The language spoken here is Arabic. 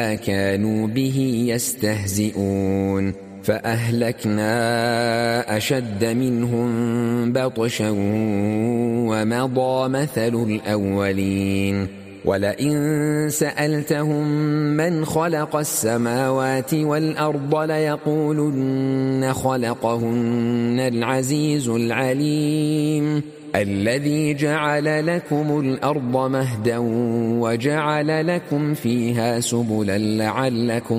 كانوا به يستهزئون فأهلكنا أشد منهم بطشا ومضى مثل الأولين ولئن سألتهم من خلق السماوات والأرض ليقولن خلقهن العزيز العليم الذي جعل لكم الأرض مهدا وجعل لكم فيها سبلا لعلكم